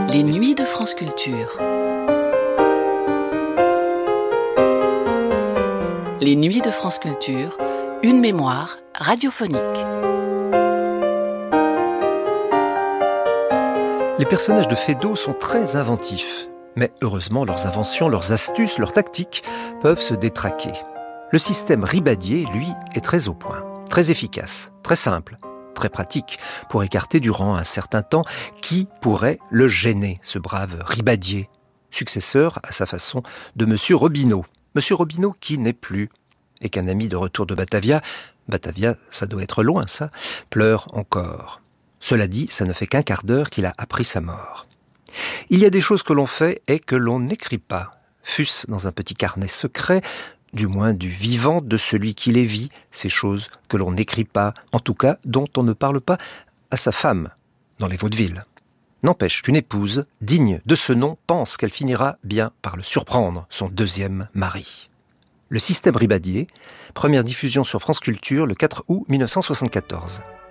Les nuits de France Culture. Les nuits de France Culture, une mémoire radiophonique. Les personnages de Feydeau sont très inventifs. Mais heureusement, leurs inventions, leurs astuces, leurs tactiques peuvent se détraquer. Le système Ribadier, lui, est très au point, très efficace, très simple, très pratique pour écarter durant un certain temps qui pourrait le gêner, ce brave Ribadier, successeur à sa façon de Monsieur Robineau. Monsieur Robineau qui n'est plus, et qu'un ami de retour de Batavia, ça doit être loin ça, pleure encore. Cela dit, ça ne fait qu'un quart d'heure qu'il a appris sa mort. Il y a des choses que l'on fait et que l'on n'écrit pas, fût-ce dans un petit carnet secret, du moins du vivant de celui qui les vit, ces choses que l'on n'écrit pas, en tout cas dont on ne parle pas à sa femme, dans les vaudevilles. N'empêche qu'une épouse, digne de ce nom, pense qu'elle finira bien par le surprendre, son deuxième mari. Le système Ribadier, première diffusion sur France Culture le 4 août 1974.